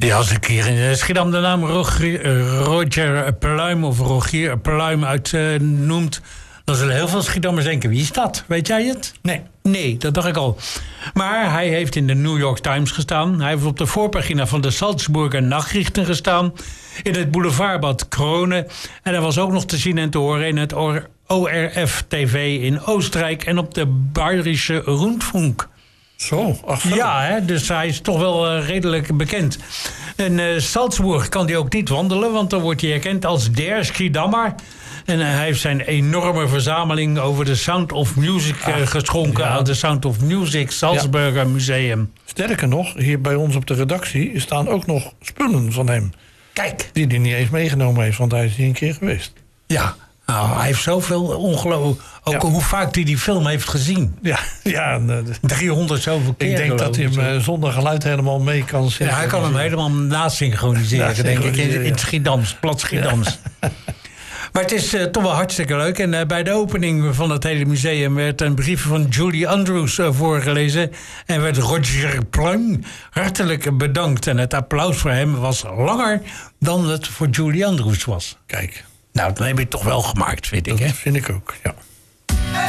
Ja, als ik hier in Schiedam de naam Roger Pluim of Rogier Pluim uitnoemt... dan zullen heel veel Schiedammers denken, wie is dat? Weet jij het? Nee, dat dacht ik al. Maar hij heeft in de New York Times gestaan. Hij heeft op de voorpagina van de Salzburger Nachrichten gestaan. In het boulevardblad Krone. En hij was ook nog te zien en te horen in het ORF-TV in Oostenrijk... en op de Bayerische Rundfunk. Zo, Ja, hè, dus hij is toch wel redelijk bekend. In Salzburg kan hij ook niet wandelen, want dan wordt hij herkend als der Schiedammer. En hij heeft zijn enorme verzameling over de Sound of Music geschonken... aan de Sound of Music Salzburger Museum. Sterker nog, hier bij ons op de redactie staan ook nog spullen van hem. Kijk. Die hij niet eens meegenomen heeft, want hij is hier een keer geweest. Ja, nou, hij heeft zoveel ongelooflijk... Ook hoe vaak hij die film heeft gezien. Ja. 300 zoveel keer. Ik denk dat hij hem zonder geluid helemaal mee kan zingen. Ja, hij kan hem helemaal nasynchroniseren, denk ik, in het Schiedams, plat Schiedams. Maar het is toch wel hartstikke leuk. En bij de opening van het hele museum werd een brief van Julie Andrews voorgelezen. En werd Roger Pluim hartelijk bedankt. En het applaus voor hem was langer dan het voor Julie Andrews was. Kijk. Nou, dat heb je toch wel gemaakt, vind ik. Dat vind ik ook, ja.